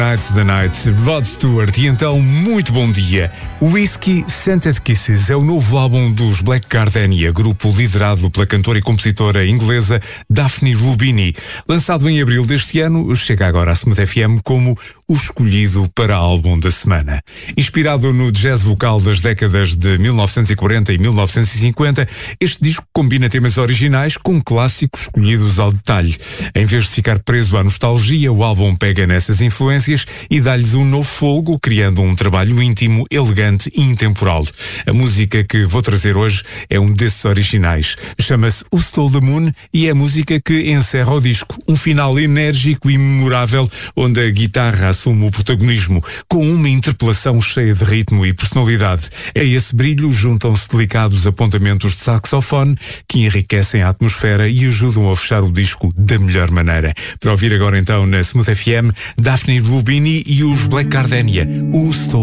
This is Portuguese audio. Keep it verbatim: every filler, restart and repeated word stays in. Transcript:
Night the Night, Rod Stewart. E então, muito bom dia. Whiskey Scented Kisses é o novo álbum dos Black Gardenia, grupo liderado pela cantora e compositora inglesa Daphne Rubini. Lançado em abril deste ano, chega agora à Smooth F M como o escolhido para álbum da semana. Inspirado no jazz vocal das décadas de mil novecentos e quarenta e mil novecentos e cinquenta, este disco combina temas originais com clássicos escolhidos ao detalhe. Em vez de ficar preso à nostalgia, o álbum pega nessas influências e dá-lhes um novo folgo, criando um trabalho íntimo, elegante e intemporal. A música que vou trazer hoje é um desses originais. Chama-se Who Stole the Moon e é a música que encerra o disco. Um final enérgico e memorável, onde a guitarra assume o protagonismo, com uma interpelação cheia de ritmo e personalidade. A esse brilho juntam-se delicados apontamentos de saxofone que enriquecem a atmosfera e ajudam a fechar o disco da melhor maneira. Para ouvir agora então na Smooth F M, Daphne Rubini e os Black Gardenia, Who Stole